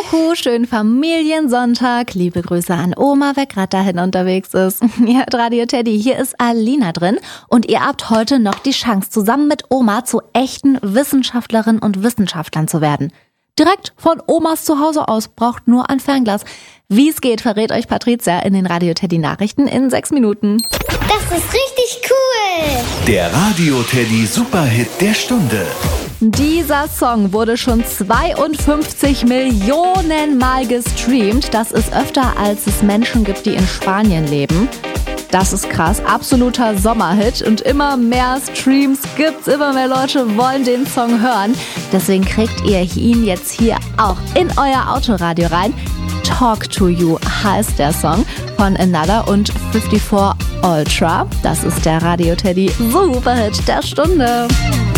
Juhu, schönen Familiensonntag. Liebe Grüße an Oma, wer gerade dahin unterwegs ist. Ihr hört Radio Teddy, hier ist Alina drin. Und ihr habt heute noch die Chance, zusammen mit Oma zu echten Wissenschaftlerinnen und Wissenschaftlern zu werden. Direkt von Omas Zuhause aus, braucht nur ein Fernglas. Wie es geht, verrät euch Patricia in den Radio Teddy Nachrichten in 6 Minuten. Das ist richtig cool! Der Radio Teddy Superhit der Stunde. Dieser Song wurde schon 52 Millionen Mal gestreamt. Das ist öfter, als es Menschen gibt, die in Spanien leben. Das ist krass, absoluter Sommerhit und immer mehr Streams gibt's, immer mehr Leute wollen den Song hören. Deswegen kriegt ihr ihn jetzt hier auch in euer Autoradio rein. Talk to You heißt der Song von Another und 54 Ultra. Das ist der Radio Teddy Superhit der Stunde.